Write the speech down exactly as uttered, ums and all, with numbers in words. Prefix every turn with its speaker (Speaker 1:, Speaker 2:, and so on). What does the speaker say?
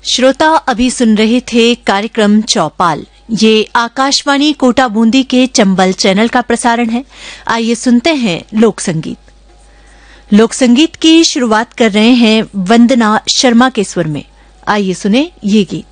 Speaker 1: श्रोता अभी सुन रहे थे कार्यक्रम चौपाल। ये आकाशवाणी कोटा बूंदी के चंबल चैनल का प्रसारण है। आइए सुनते हैं लोक संगीत। लोक संगीत की शुरुआत कर रहे हैं वंदना शर्मा के स्वर में। आइए सुने ये गीत।